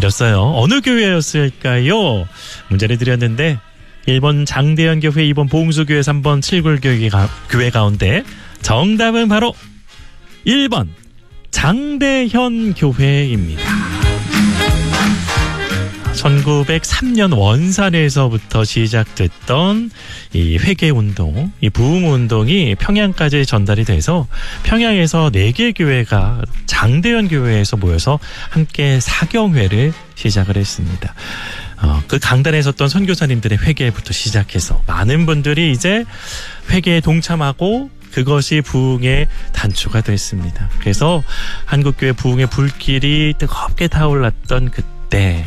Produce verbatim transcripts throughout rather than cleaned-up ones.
드렸어요. 어느 교회였을까요? 문제를 드렸는데 일 번 장대현 교회, 이 번 봉수교회, 삼 번 칠굴교회 교회 가운데 정답은 바로 일 번 장대현 교회입니다. 천구백삼 년 원산에서부터 시작됐던 이 회계운동, 이 부흥운동이 평양까지 전달이 돼서 평양에서 네 개 교회가 장대현 교회에서 모여서 함께 사경회를 시작을 했습니다. 어, 그 강단에 섰던 선교사님들의 회개부터 시작해서 많은 분들이 이제 회개에 동참하고 그것이 부흥의 단초가 됐습니다. 그래서 한국교회 부흥의 불길이 뜨겁게 타올랐던 그때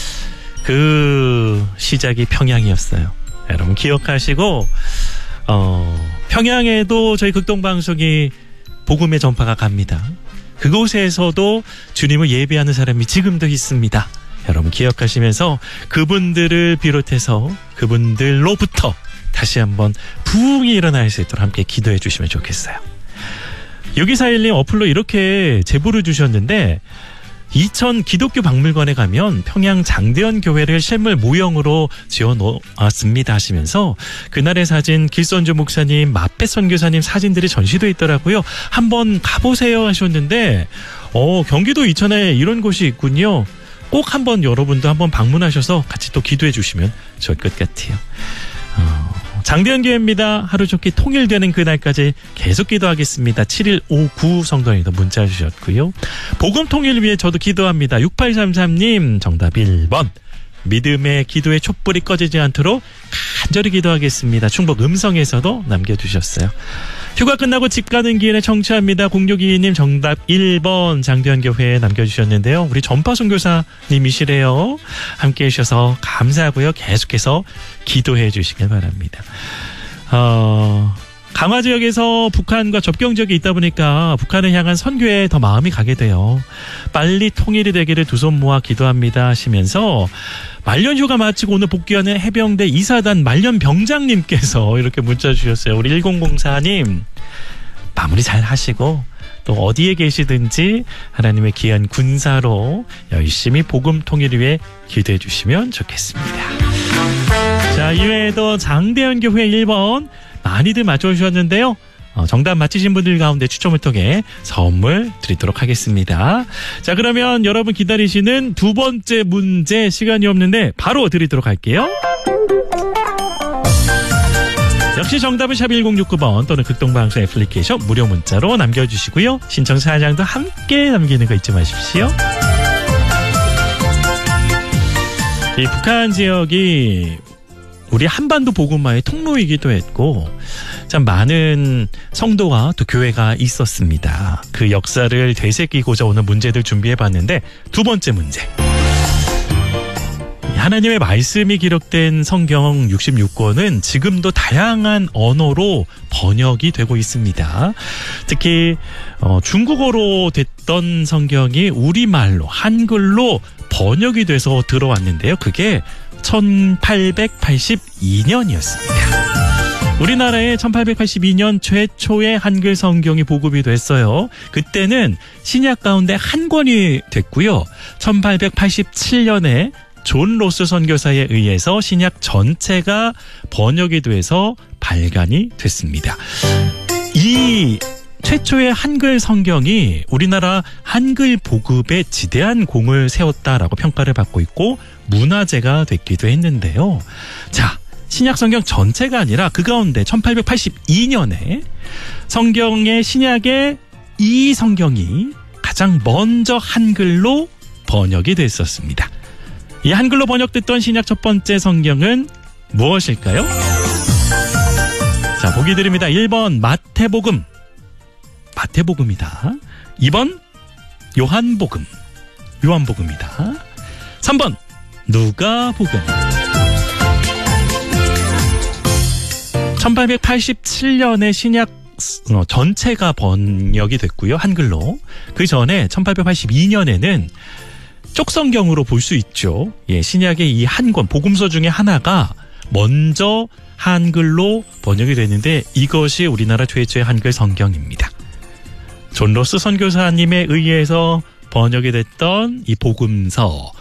그 시작이 평양이었어요. 여러분 기억하시고 어, 평양에도 저희 극동방송이 복음의 전파가 갑니다. 그곳에서도 주님을 예배하는 사람이 지금도 있습니다. 여러분 기억하시면서 그분들을 비롯해서 그분들로부터 다시 한번 부흥이 일어날 수 있도록 함께 기도해 주시면 좋겠어요. 육이사일 님 어플로 이렇게 제보를 주셨는데 이천 기독교 박물관에 가면 평양 장대현 교회를 실물 모형으로 지어놓았습니다 하시면서 그날의 사진 길선주 목사님, 마페 선교사님 사진들이 전시돼 있더라고요. 한번 가보세요 하셨는데 어, 경기도 이천에 이런 곳이 있군요. 꼭 한번 여러분도 한번 방문하셔서 같이 또 기도해 주시면 좋을 것 같아요. 어, 장대현 교회입니다. 하루 좋게 통일되는 그날까지 계속 기도하겠습니다. 칠일오구 성도님도 문자 주셨고요. 복음 통일을 위해 저도 기도합니다. 육팔삼삼 님 정답 일 번. 믿음의 기도의 촛불이 꺼지지 않도록 간절히 기도하겠습니다. 충북 음성에서도 남겨주셨어요. 휴가 끝나고 집 가는 길에 청취합니다. 공육이이 님 정답 일 번 장대현 교회에 남겨주셨는데요. 우리 전파 선교사님이시래요. 함께해 주셔서 감사하고요. 계속해서 기도해 주시길 바랍니다. 어... 강화 지역에서 북한과 접경 지역에 있다 보니까 북한을 향한 선교에 더 마음이 가게 돼요. 빨리 통일이 되기를 두 손 모아 기도합니다 하시면서 말년 휴가 마치고 오늘 복귀하는 해병대 이사단 말년 병장님께서 이렇게 문자 주셨어요. 우리 일공공사 님 마무리 잘 하시고 또 어디에 계시든지 하나님의 귀한 군사로 열심히 복음 통일을 위해 기도해 주시면 좋겠습니다. 자, 이외에도 장대현 교회 일 번 많이들 맞춰주셨는데요. 어, 정답 맞히신 분들 가운데 추첨을 통해 선물 드리도록 하겠습니다. 자, 그러면 여러분 기다리시는 두 번째 문제 시간이 없는데 바로 드리도록 할게요. 역시 정답은 샵 일공육구 번 또는 극동방송 애플리케이션 무료 문자로 남겨주시고요. 신청 사연장도 함께 남기는 거 잊지 마십시오. 이 북한 지역이 우리 한반도 복음화의 통로이기도 했고 참 많은 성도와 또 교회가 있었습니다. 그 역사를 되새기고자 오늘 문제들 준비해봤는데 두 번째 문제. 하나님의 말씀이 기록된 성경 육십육 권은 지금도 다양한 언어로 번역이 되고 있습니다. 특히 어, 중국어로 됐던 성경이 우리말로 한글로 번역이 돼서 들어왔는데요. 그게 천팔백팔십이 년이었습니다. 우리나라에 천팔백팔십이 년 최초의 한글 성경이 보급이 됐어요. 그때는 신약 가운데 한 권이 됐고요. 천팔백팔십칠 년에 존 로스 선교사에 의해서 신약 전체가 번역이 돼서 발간이 됐습니다. 이 최초의 한글 성경이 우리나라 한글 보급에 지대한 공을 세웠다라고 평가를 받고 있고 문화재가 됐기도 했는데요. 자, 신약 성경 전체가 아니라 그 가운데 천팔백팔십이 년에 성경의 신약의 이 성경이 가장 먼저 한글로 번역이 됐었습니다. 이 한글로 번역됐던 신약 첫 번째 성경은 무엇일까요? 자, 보기 드립니다. 일 번 마태복음. 마태복음이다. 이 번 요한복음. 요한복음이다. 삼 번 누가복음. 천팔백팔십칠 년에 신약 전체가 번역이 됐고요. 한글로. 그 전에 천팔백팔십이 년에는 쪽성경으로 볼 수 있죠. 예, 신약의 이 한 권, 복음서 중에 하나가 먼저 한글로 번역이 됐는데 이것이 우리나라 최초의 한글 성경입니다. 존 로스 선교사님에 의해서 번역이 됐던 이 복음서